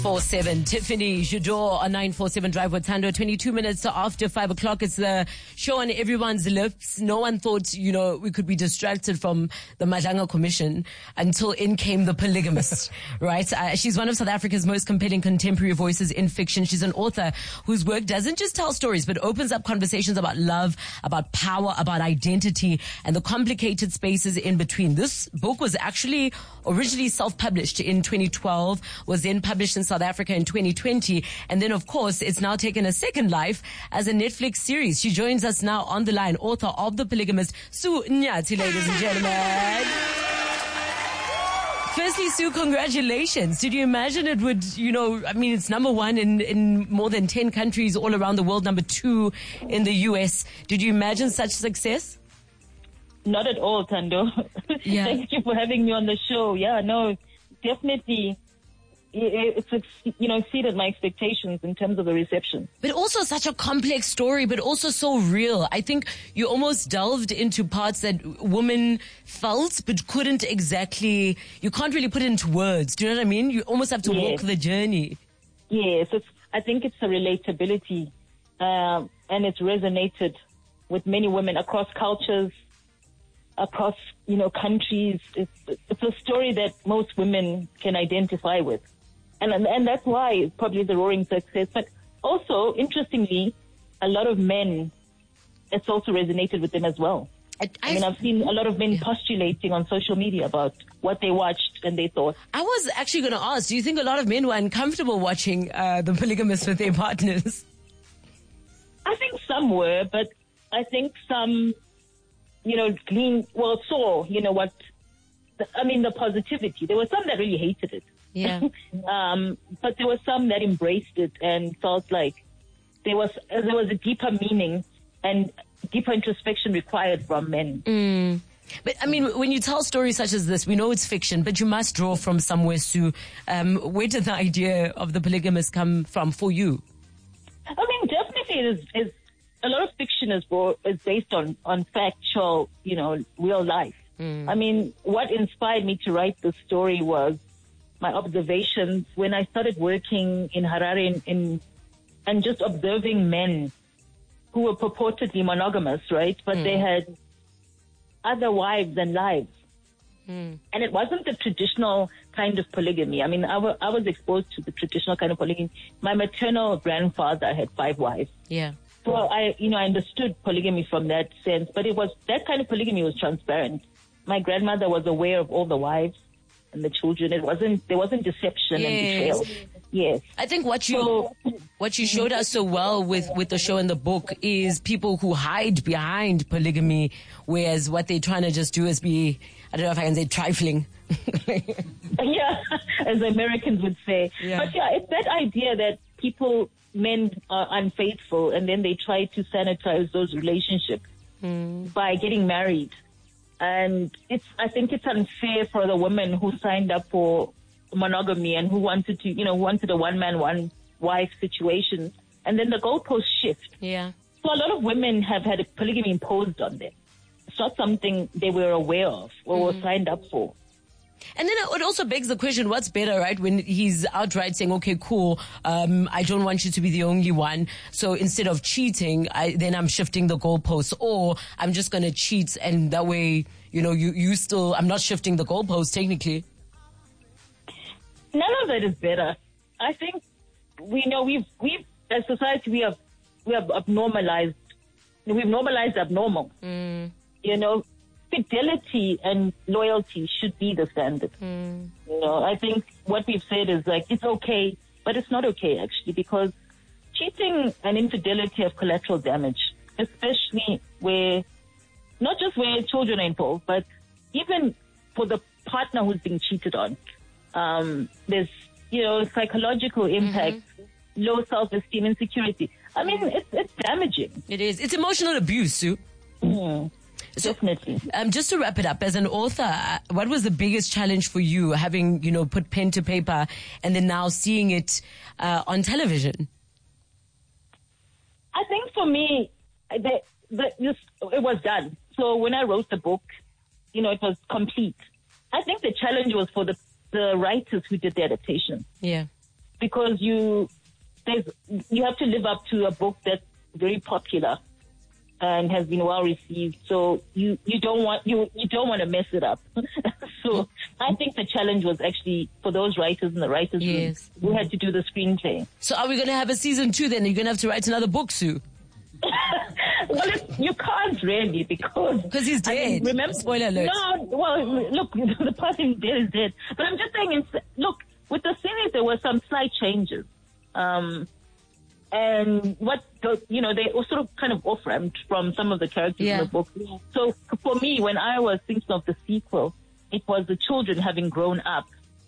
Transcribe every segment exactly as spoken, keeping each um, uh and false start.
four seven Tiffany Jador on nine four seven Drive with Tando. twenty-two minutes after five o'clock. It's the show on everyone's lips. No one thought, you know, we could be distracted from the Madlanga Commission until in came the polygamist, right? Uh, she's one of South Africa's most compelling contemporary voices in fiction. She's an author whose work doesn't just tell stories, but opens up conversations about love, about power, about identity, and the complicated spaces in between. This book was actually originally self-published in twenty twelve, was then published in South Africa in twenty twenty, and then of course it's now taken a second life as a Netflix series. She joins us now on the line, author of The Polygamist, Sue Nyathi, ladies and gentlemen. Firstly, Sue, congratulations. Did you imagine it would, you know, I mean, it's number one in, in more than ten countries all around the world, number two in the U S. Did you imagine such success? Not at all, Tando. Yeah. Thank you for having me on the show. Yeah, no, definitely. It's, you know, exceeded my expectations in terms of the reception. But also such a complex story, but also so real. I think you almost delved into parts that women felt, but couldn't exactly, you can't really put it into words. Do you know what I mean? You almost have to Yes. walk the journey. Yes, it's, I think it's a relatability, um, and it's resonated with many women across cultures, across, you know, countries. It's, it's a story that most women can identify with. And, and and that's why it's probably the roaring success. But also, interestingly, a lot of men, it's also resonated with them as well. I, I mean, I've seen a lot of men Yeah. postulating on social media about what they watched and they thought. I was actually going to ask, do you think a lot of men were uncomfortable watching uh, The Polygamist with their partners? I think some were, but I think some, you know, glean, well, saw, you know, what, the, I mean, the positivity. There were some that really hated it. Yeah. um, but there were some that embraced it and felt like there was, there was a deeper meaning and deeper introspection required from men. Mm. But I mean, when you tell stories such as this, we know it's fiction, but you must draw from somewhere, Sue. Um, where did the idea of The Polygamist come from for you? I mean, definitely it is, is a lot of fiction is, bo- is based on, on factual, you know, real life. Mm. I mean, what inspired me to write the story was my observations when I started working in Harare in, in, and just observing men who were purportedly monogamous, right? But Mm. they had other wives and lives. Mm. And it wasn't the traditional kind of polygamy. I mean, I, w- I was exposed to the traditional kind of polygamy. My maternal grandfather had five wives. Yeah. So I, you know, I understood polygamy from that sense, but it was, that kind of polygamy was transparent. My grandmother was aware of all the wives and the children. It wasn't, there wasn't deception Yes. and betrayal. Yes. I think what you So, what you showed us so well with, with the show and the book is people who hide behind polygamy, whereas what they're trying to just do is be, I don't know if I can say trifling. yeah, as Americans would say. Yeah. But yeah, it's that idea that people, men are unfaithful and then they try to sanitize those relationships Mm. by getting married. And it's, I think it's unfair for the women who signed up for monogamy and who wanted to, you know, wanted a one man, one wife situation. And then the goalposts shift. Yeah. So a lot of women have had polygamy imposed on them. It's not something they were aware of or were signed up for. And then it also begs the question, what's better, right? When he's outright saying, okay, cool, um, I don't want you to be the only one. So instead of cheating, I, then I'm shifting the goalposts, or I'm just going to cheat. And that way, you know, you, you still, I'm not shifting the goalposts technically. None of that is better. I think we know we've, we've, as society, we have, we have abnormalized, we've normalized abnormal. Mm. You know, fidelity and loyalty should be the standard. Mm. You know, I think what we've said is like, it's okay, but it's not okay actually, because cheating and infidelity have collateral damage, especially where, not just where children are involved, but even for the partner who's being cheated on. Um, there's, you know, psychological impact, mm-hmm. low self-esteem, insecurity. I mean, it's, it's damaging. It is. It's emotional abuse, Sue. Mm. So, Definitely. Um, just to wrap it up, as an author, uh, what was the biggest challenge for you, having, you know, put pen to paper and then now seeing it uh, on television? I think for me, the, the, this, it was done. So when I wrote the book, you know, it was complete. I think the challenge was for the, the writers who did the adaptation. Yeah. because you there's you have to live up to a book that's very popular and has been well received. So you, you don't want you you don't want to mess it up. So I think the challenge was actually for those writers and the writers yes. who, who had to do the screenplay. So are we going to have a season two then? You're going to have to write another book, Sue? Well, it's, you can't really because because he's dead. I mean, remember, spoiler alert. No, well, look, the person dead is dead. But I'm just saying, it's, look, with the series there were some slight changes. Um, And what, the, you know, they were sort of kind of off-ramped from some of the characters yeah. in the book. So for me, when I was thinking of the sequel, it was the children having grown up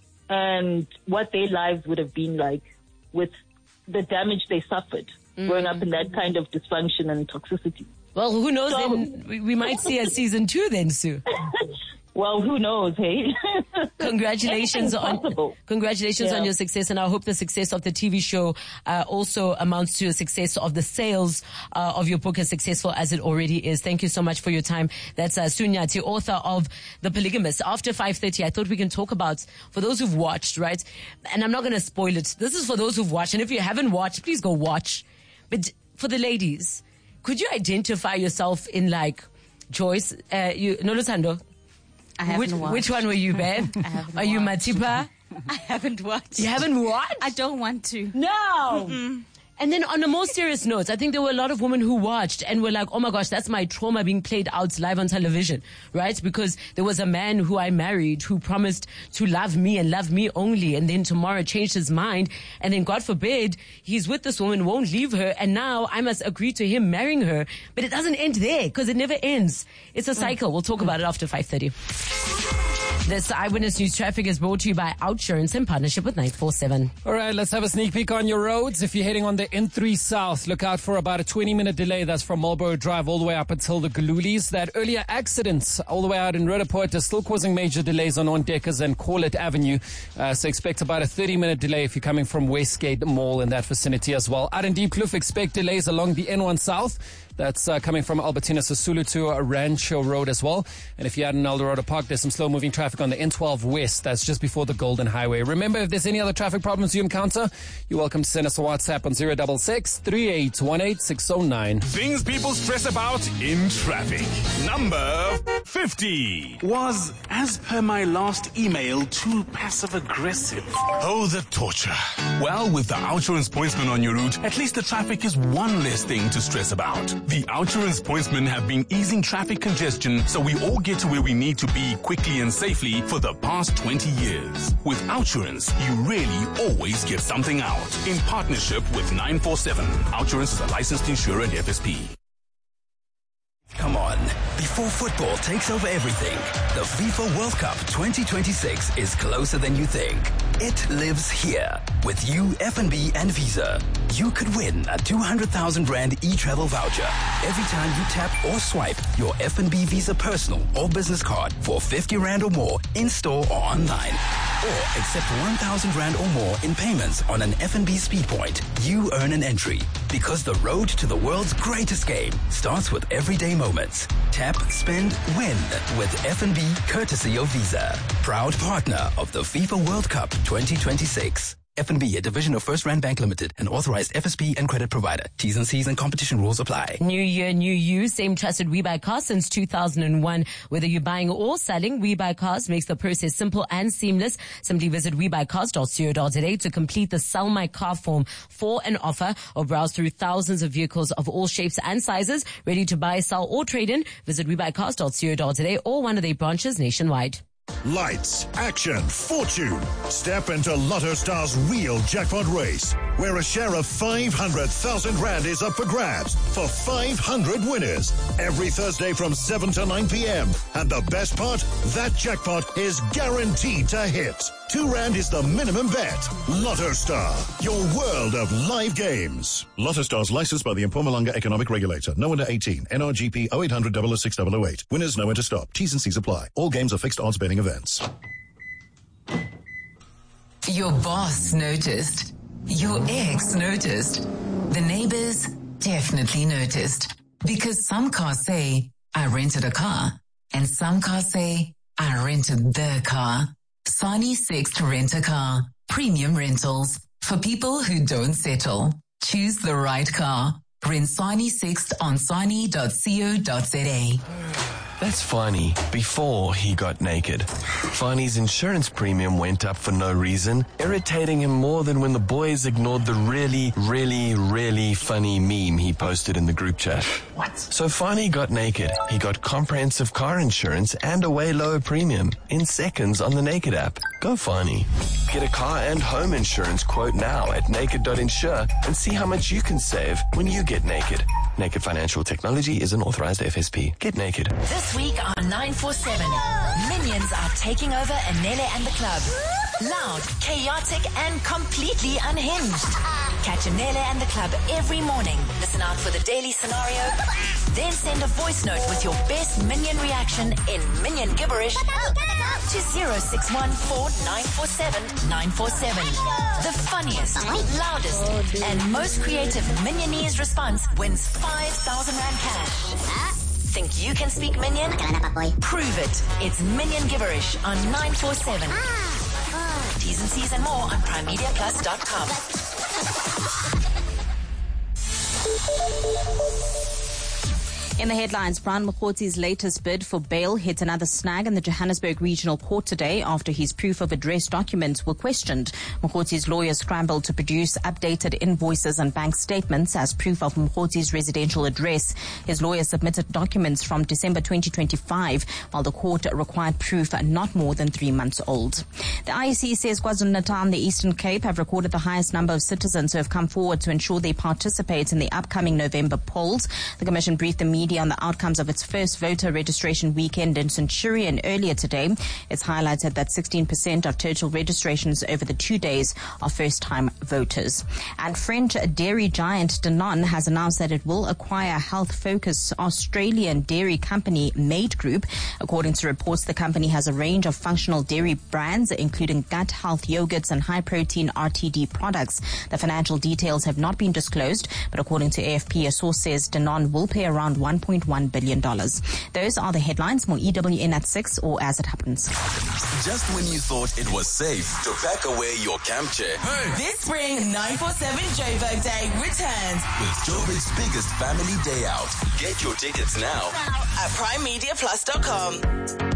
and what their lives would have been like with the damage they suffered mm. growing up in that kind of dysfunction and toxicity. Well, who knows? So, then we, we might see a season two then, Sue. Well, who knows, hey? Congratulations on possible. congratulations yeah. on your success, and I hope the success of the T V show uh, also amounts to a success of the sales uh, of your book as successful as it already is. Thank you so much for your time. That's uh, Sue Nyathi, author of The Polygamist. After five thirty, I thought we can talk about, for those who've watched, right? And I'm not going to spoil it. This is for those who've watched, and if you haven't watched, please go watch. But for the ladies, could you identify yourself in like Joyce, uh, you, Noluthando? I haven't which, watched. Which one were you, babe? I haven't Are you watched. Matipa? I haven't watched. You haven't watched? I don't want to. No. Mm-mm. And then on a more serious note, I think there were a lot of women who watched and were like, oh my gosh, that's my trauma being played out live on television, right? Because there was a man who I married who promised to love me and love me only, and then tomorrow changed his mind, and then God forbid, he's with this woman, won't leave her, and now I must agree to him marrying her. But it doesn't end there, because it never ends. It's a cycle. We'll talk about it after five thirty. This Eyewitness News Traffic is brought to you by Outsurance in partnership with nine four seven. All right, let's have a sneak peek on your roads. If you're heading on the N three South, look out for about a twenty minute delay. That's from Marlborough Drive all the way up until the Galulis. That earlier accident all the way out in Rudaport is still causing major delays on Ondeckers and Corlett Avenue. Uh, so expect about a thirty minute delay if you're coming from Westgate Mall in that vicinity as well. Out in Deep Kloof, expect delays along the N one South. That's uh, coming from Albertina Sisulu to uh, Rancho Road as well. And if you're out in Eldorado Park, there's some slow-moving traffic on the N twelve West. That's just before the Golden Highway. Remember, if there's any other traffic problems you encounter, you're welcome to send us a WhatsApp on zero six six, three eight one eight, six zero nine. Things people stress about in traffic. Number fifty. Was, as per my last email, too passive-aggressive? Oh, the torture. Well, with the Outsurance Pointsman on your route, at least the traffic is one less thing to stress about. The Outsurance Pointsmen have been easing traffic congestion so we all get to where we need to be quickly and safely for the past twenty years. With Outsurance, you really always get something out. In partnership with nine four seven. Outsurance is a licensed insurer and F S P. Come on, before football takes over everything, the FIFA World Cup twenty twenty-six is closer than you think. It lives here. With you, F N B and Visa. You could win a two hundred thousand rand e-travel voucher every time you tap or swipe your F N B Visa personal or business card for fifty rand or more in-store or online. Or accept one thousand rand or more in payments on an F N B speed point. You earn an entry. Because the road to the world's greatest game starts with everyday moments. Tap, spend, win with F N B courtesy of Visa. Proud partner of the FIFA World Cup twenty twenty-six. F N B, a division of First Rand Bank Limited, an authorized F S P and credit provider. T's and C's and competition rules apply. New year, new you. Same trusted We Buy Cars since two thousand one. Whether you're buying or selling, We Buy Cars makes the process simple and seamless. Simply visit we buy cars dot co dot za to complete the Sell My Car form for an offer, or browse through thousands of vehicles of all shapes and sizes ready to buy, sell, or trade in. Visit we buy cars dot co dot za or one of their branches nationwide. Lights, action, fortune. Step into Lotto Star's real jackpot race, where a share of five hundred thousand rand is up for grabs for five hundred winners every Thursday from seven to nine p.m. And the best part, that jackpot is guaranteed to hit. Two rand is the minimum bet. Lotto Star, your world of live games. Lotto Star's licensed by the Mpumalanga Economic Regulator. No under eighteen. N R G P oh eight hundred, oh oh six, oh oh eight. Winners know when to stop. T's and C's apply. All games are fixed odds betting events. Your boss noticed. Your ex noticed. The neighbors definitely noticed. Because some cars say, I rented a car. And some cars say, I rented the car. Sani Six to rent a car. Premium rentals. For people who don't settle, choose the right car. Rensani Sixt on sani dot co dot za. That's Fani before he got naked. Fani's insurance premium went up for no reason, irritating him more than when the boys ignored the really, really, really funny meme he posted in the group chat. What? So Fani got naked. He got comprehensive car insurance and a way lower premium in seconds on the Naked app. Go Fani. Get a car and home insurance quote now at naked dot insure and see how much you can save when you get naked. Naked Financial Technology is an authorized F S P. Get naked. This week on nine four seven, Minions are taking over Anele and the Club. Loud, chaotic, and completely unhinged. Catch Anele and the Club every morning. Listen out for the daily scenario. Then send a voice note with your best Minion reaction in Minion gibberish to zero six one four nine four seven nine four seven. The funniest, loudest, and most creative Minionese response wins five thousand rand cash. Think you can speak Minion? Prove it. It's Minion gibberish on nine four seven. T's and C's and more on prime media plus dot com. In the headlines, Brian Mokgotzi's latest bid for bail hit another snag in the Johannesburg Regional Court today after his proof of address documents were questioned. Mokgotzi's lawyers scrambled to produce updated invoices and bank statements as proof of Mokgotzi's residential address. His lawyers submitted documents from December twenty twenty-five, while the court required proof not more than three months old. The I E C says KwaZulu-Natal and the Eastern Cape have recorded the highest number of citizens who have come forward to ensure they participate in the upcoming November polls. The Commission briefed the media on the outcomes of its first voter registration weekend in Centurion earlier today. It's highlighted that sixteen percent of total registrations over the two days are first-time voters. And French dairy giant Danone has announced that it will acquire health-focused Australian dairy company Maid Group. According to reports, the company has a range of functional dairy brands, including gut health yogurts and high-protein R T D products. The financial details have not been disclosed, but according to A F P, a source says Danone will pay around one point one billion dollars. Those are the headlines. More E W N at six or as it happens. Just when you thought it was safe to pack away your camp chair. Hey. This spring, nine four seven Joburg Day returns with Joburg's biggest family day out. Get your tickets now at prime media plus dot com.